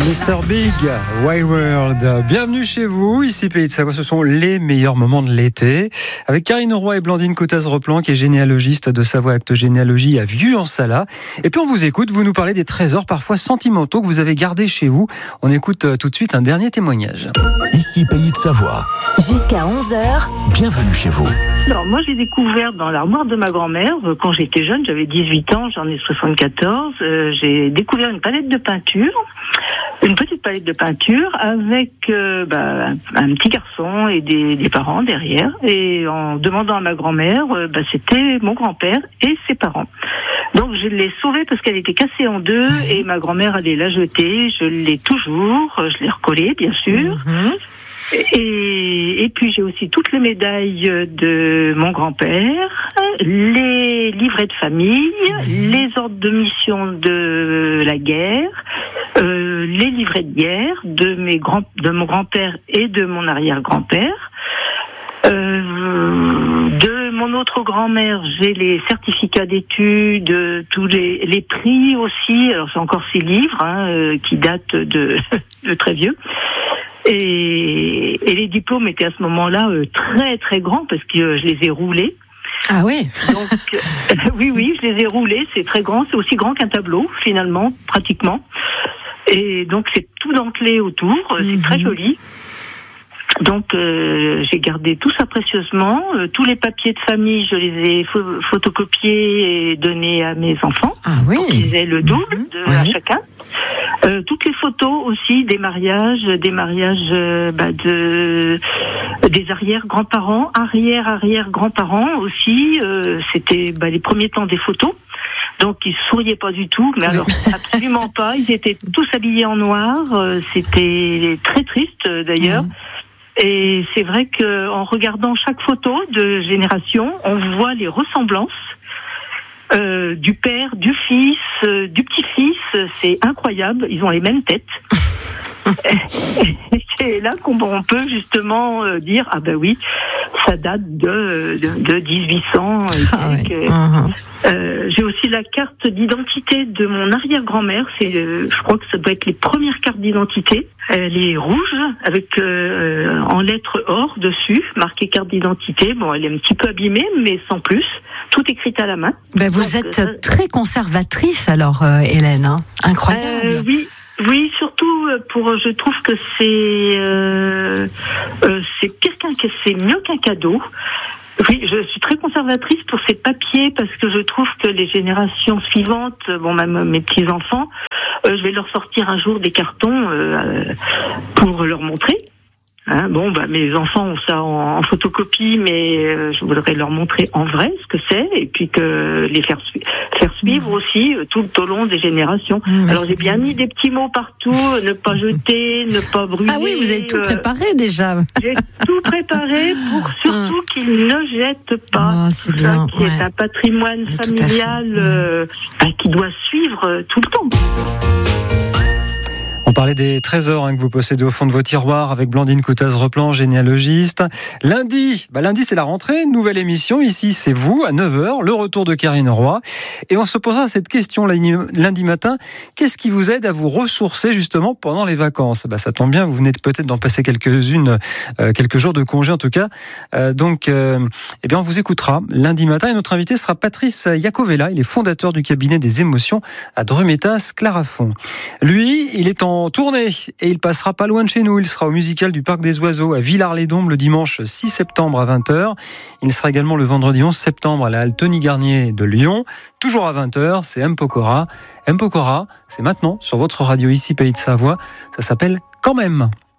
Mr Big, Wild World. Bienvenue chez vous, ici Pays de Savoie. Ce sont les meilleurs moments de l'été. Avec Karine Roy et Blandine Coutaz-Replan, qui est généalogiste de Savoie Acte Généalogie à Vieux-en-Sala. Et puis on vous écoute, vous nous parlez des trésors parfois sentimentaux que vous avez gardés chez vous. On écoute tout de suite un dernier témoignage. Ici Pays de Savoie. Jusqu'à 11h. Bienvenue chez vous. Alors moi j'ai découvert dans l'armoire de ma grand-mère, quand j'étais jeune, j'avais 18 ans, j'en ai 74, j'ai découvert une palette de peinture, une petite palette de peinture avec un petit garçon et des parents derrière. Et en demandant à ma grand-mère, c'était mon grand-père et ses parents. Donc je l'ai sauvée parce qu'elle était cassée en deux et ma grand-mère allait la jeter. Je l'ai toujours, je l'ai recollée bien sûr. Et puis j'ai aussi toutes les médailles de mon grand-père, les livrets de famille, les ordres de mission de la guerre, les livrets de guerre de mon grand-père et de mon arrière-grand-père. De mon autre grand-mère, j'ai les certificats d'études, tous les prix aussi. Alors c'est encore ces livres qui datent de très vieux. Et les diplômes étaient à ce moment-là très très grands parce que je les ai roulés. Ah oui. Donc oui, je les ai roulés. C'est très grand, c'est aussi grand qu'un tableau finalement, pratiquement. Et donc c'est tout dentelé autour, c'est très joli. Donc j'ai gardé tout ça précieusement. Tous les papiers de famille, je les ai photocopiés et donnés à mes enfants. Ah oui. Pour qu'ils aient le double à chacun. Toutes les photos aussi des mariages des arrière-grands-parents, arrière-grands-parents aussi. C'était les premiers temps des photos. Donc ils souriaient pas du tout, mais alors absolument pas. Ils étaient tous habillés en noir. C'était très triste d'ailleurs. Et c'est vrai qu'en regardant chaque photo de génération, on voit les ressemblances. Du père, du fils, du petit-fils, c'est incroyable, ils ont les mêmes têtes. Et c'est là qu'on peut justement dire, ah ben oui, ça date de 1800. J'ai aussi la carte d'identité de mon arrière-grand-mère, je crois que ça doit être les premières cartes d'identité. Elle est rouge, avec en lettres or dessus, marquée carte d'identité. Bon, elle est un petit peu abîmée, mais sans plus. Tout écrit à la main. Vous êtes très conservatrice alors, Hélène. Incroyable. Oui, surtout je trouve que c'est mieux qu'un cadeau. Oui, je suis très conservatrice pour ces papiers parce que je trouve que les générations suivantes, même mes petits-enfants, je vais leur sortir un jour des cartons pour leur montrer. Mes enfants ont ça en photocopie, mais je voudrais leur montrer en vrai ce que c'est et puis que les faire suivre aussi tout au long des générations. Alors j'ai bien mis des petits mots partout, ne pas jeter, ne pas brûler. Ah oui, vous avez tout préparé déjà. J'ai tout préparé pour surtout qu'ils ne jettent pas. C'est bien. Ça qui est un patrimoine familial qui doit suivre tout le temps. On parlait des trésors que vous possédez au fond de vos tiroirs avec Blandine Coutaz-Replan, généalogiste. Lundi, c'est la rentrée, nouvelle émission. Ici, c'est vous, à 9h, le retour de Karine Roy. Et on se posera cette question lundi matin. Qu'est-ce qui vous aide à vous ressourcer justement pendant les vacances ? Ça tombe bien, vous venez peut-être d'en passer quelques jours de congé en tout cas. On vous écoutera lundi matin. Et notre invité sera Patrice Iacovella. Il est fondateur du cabinet des émotions à Drumetas-Clarafond. Lui, il est en tournée et il passera pas loin de chez nous. Il sera au musical du Parc des Oiseaux à Villars-les-Dombes le dimanche 6 septembre à 20h. Il sera également le vendredi 11 septembre à la halle Tony Garnier de Lyon. Toujours à 20h, c'est M. Pokora. M. Pokora, c'est maintenant sur votre radio ici Pays de Savoie. Ça s'appelle Quand même.